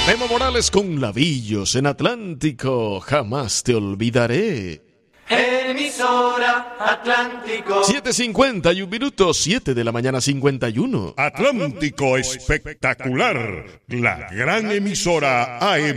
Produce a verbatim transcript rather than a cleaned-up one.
Memo Morales con Labillos en Atlántico, jamás te olvidaré. Emisora Atlántico. siete cincuenta y un minuto, siete de la mañana cincuenta y uno. Atlántico espectacular, la gran emisora A M.